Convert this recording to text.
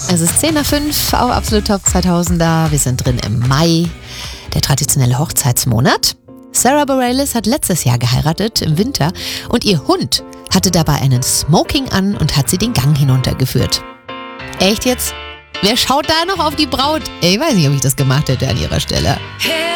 Es ist 10 nach 5 auf Absolut Top 2000er. Wir sind drin im Mai, der traditionelle Hochzeitsmonat. Sarah Bareilles hat letztes Jahr geheiratet, im Winter, und ihr Hund hatte dabei einen Smoking an und hat sie den Gang hinuntergeführt. Echt jetzt? Wer schaut da noch auf die Braut? Ich weiß nicht, ob ich das gemacht hätte an ihrer Stelle.